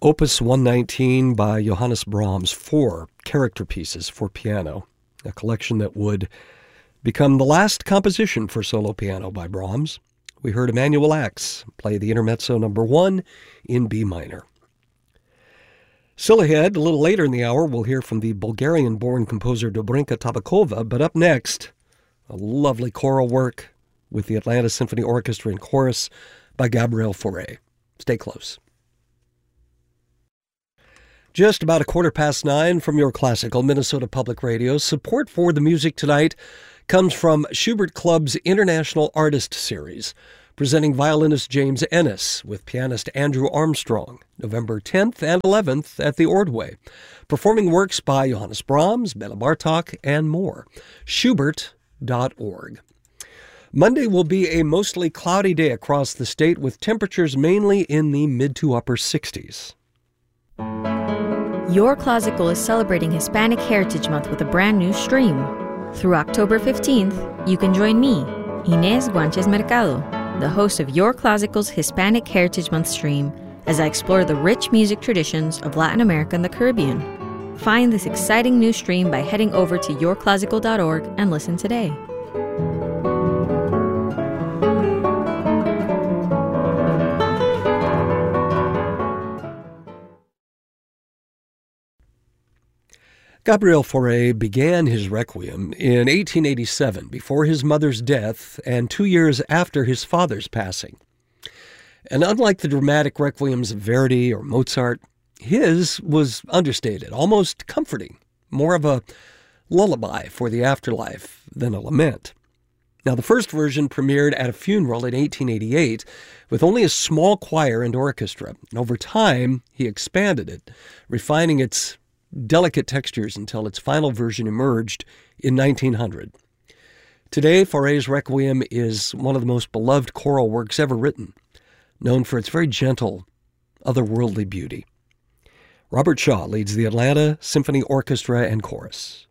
Opus 119 by Johannes Brahms, 4 character pieces for piano, a collection that would become the last composition for solo piano by Brahms. We heard Emanuel Ax play the Intermezzo number 1 in B minor. Still ahead, a little later in the hour, we'll hear from the Bulgarian-born composer Dobrinka Tabakova, but up next, a lovely choral work with the Atlanta Symphony Orchestra and Chorus by Gabriel Fauré. Stay close. Just about 9:15 from your classical Minnesota Public Radio. Support for the music tonight comes from Schubert Club's International Artist Series, presenting violinist James Ennis with pianist Andrew Armstrong, November 10th and 11th at the Ordway, performing works by Johannes Brahms, Bela Bartok, and more. Schubert.org. Monday will be a mostly cloudy day across the state with temperatures mainly in the mid to upper 60s. Your Classical is celebrating Hispanic Heritage Month with a brand new stream. Through October 15th, you can join me, Inés Guanches Mercado, the host of Your Classical's Hispanic Heritage Month stream, as I explore the rich music traditions of Latin America and the Caribbean. Find this exciting new stream by heading over to yourclassical.org and listen today. Gabriel Fauré began his Requiem in 1887, before his mother's death and 2 years after his father's passing. And unlike the dramatic Requiems of Verdi or Mozart, his was understated, almost comforting, more of a lullaby for the afterlife than a lament. Now, the first version premiered at a funeral in 1888 with only a small choir and orchestra. And over time, he expanded it, refining its delicate textures until its final version emerged in 1900. Today, Fauré's Requiem is one of the most beloved choral works ever written, known for its very gentle, otherworldly beauty. Robert Shaw leads the Atlanta Symphony Orchestra and Chorus.